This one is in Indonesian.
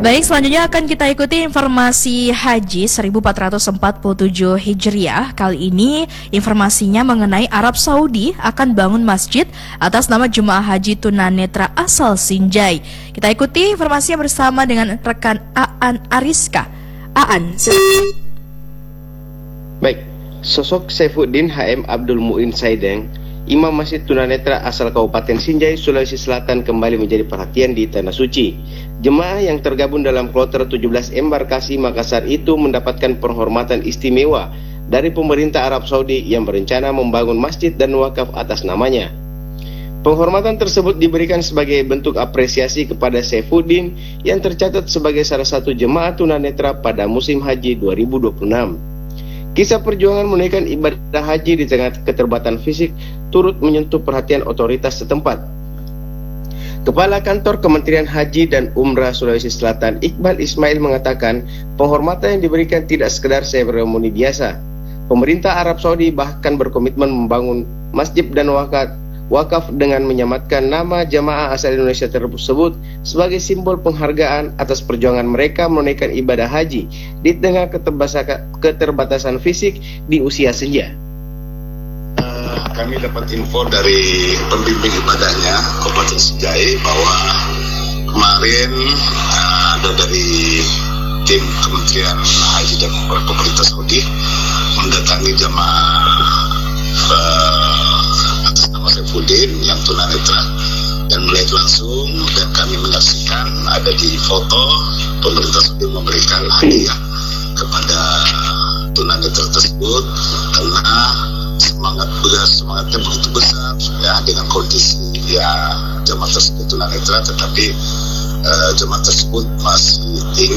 Baik, selanjutnya akan kita ikuti informasi Haji 1447 Hijriah. Kali ini informasinya mengenai Arab Saudi akan bangun masjid atas nama Jemaah Haji Tunanetra asal Sinjai. Kita ikuti informasinya bersama dengan rekan Aan Ariska. Aan, baik, sosok Saifuddin HM Abdul Muin Saideng, Imam Masjid Tunanetra asal Kabupaten Sinjai, Sulawesi Selatan kembali menjadi perhatian di Tanah Suci. Jemaah yang tergabung dalam kloter 17 embarkasi Makassar itu mendapatkan penghormatan istimewa dari pemerintah Arab Saudi yang berencana membangun masjid dan wakaf atas namanya. Penghormatan tersebut diberikan sebagai bentuk apresiasi kepada Saifuddin yang tercatat sebagai salah satu jemaah tunanetra pada musim haji 2026. Kisah perjuangan menunaikan ibadah haji di tengah keterbatasan fisik turut menyentuh perhatian otoritas setempat. Kepala Kantor Kementerian Haji dan Umrah Sulawesi Selatan Iqbal Ismail mengatakan penghormatan yang diberikan tidak sekedar seremoni biasa. Pemerintah Arab Saudi bahkan berkomitmen membangun masjid dan wakaf dengan menyamatkan nama jamaah asal Indonesia tersebut sebagai simbol penghargaan atas perjuangan mereka menunaikan ibadah haji di tengah keterbatasan fisik di usia senja. Kami dapat info dari pembimbing ibadahnya Kabupaten Sinjai bahwa kemarin ada dari tim Kementerian Haji dan Umrah pemerintah Saudi mendatangi jamaah atas nama Saifuddin yang tunanetra dan melihat langsung, dan kami menyaksikan ada di foto pemerintah Saudi memberikan hadiah kepada tunanetra tersebut karena semangatnya begitu besar ya, dengan kondisi ya jemaah tersebut tunanetra, tetapi jemaah tersebut masih ingin